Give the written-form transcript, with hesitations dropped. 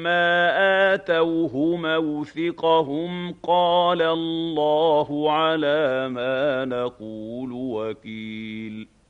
ما آتوه موثقهم قال الله على ما نقول وكيل